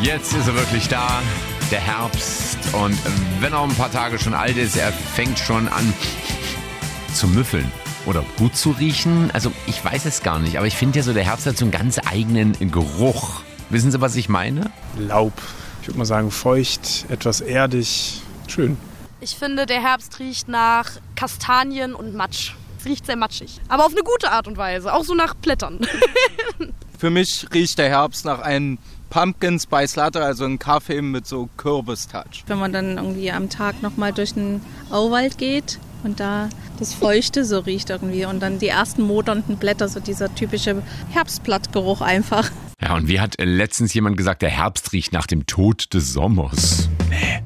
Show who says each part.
Speaker 1: Jetzt ist er wirklich da, der Herbst. Und wenn er ein paar Tage schon alt ist, er fängt schon an zu müffeln. Oder gut zu riechen. Also ich weiß es gar nicht, aber ich finde ja so, der Herbst hat so einen ganz eigenen Geruch. Wissen Sie, was ich meine?
Speaker 2: Laub. Ich würde mal sagen feucht, etwas erdig. Schön.
Speaker 3: Ich finde, der Herbst riecht nach Kastanien und Matsch. Es riecht sehr matschig. Aber auf eine gute Art und Weise. Auch so nach Blättern.
Speaker 4: Für mich riecht der Herbst nach einem Pumpkin Spice Latte, also ein Kaffee mit so Kürbis-Touch.
Speaker 5: Wenn man dann irgendwie am Tag nochmal durch den Auwald geht und da das Feuchte so riecht irgendwie und dann die ersten modernden Blätter, so dieser typische Herbstblattgeruch einfach.
Speaker 1: Ja, und wie hat letztens jemand gesagt, der Herbst riecht nach dem Tod des Sommers?